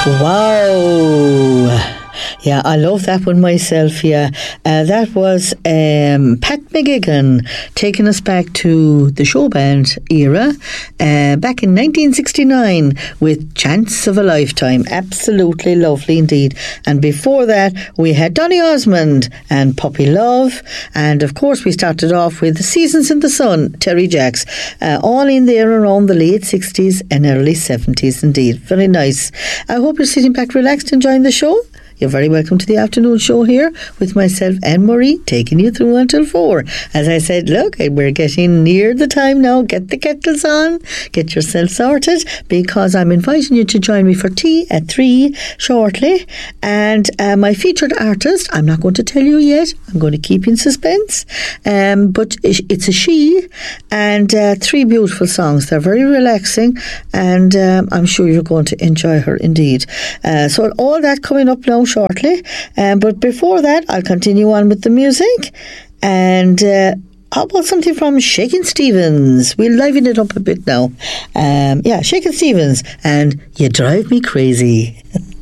Wow. Yeah, I love that one myself, yeah. That was Pat McGuigan taking us back to the show band era back in 1969 with Chance of a Lifetime. Absolutely lovely indeed. And before that, we had Donny Osmond and Puppy Love. And of course, we started off with The Seasons in the Sun, Terry Jacks. All in there around the late 60s and early 70s indeed. Very nice. I hope you're sitting back relaxed enjoying the show. You're very welcome to the afternoon show here with myself and Marie, taking you through until 4. As I said, look, we're getting near the time now. Get the kettles on, get yourself sorted, because I'm inviting you to join me for tea at 3 shortly. And my featured artist, I'm not going to tell you yet. I'm going to keep in suspense. But it's a she, and 3 beautiful songs. They're very relaxing, and I'm sure you're going to enjoy her indeed. So all that coming up now shortly, but before that I'll continue on with the music. And how about something from Shakin' Stevens? We'll liven it up a bit now. Shakin' Stevens and You Drive Me Crazy.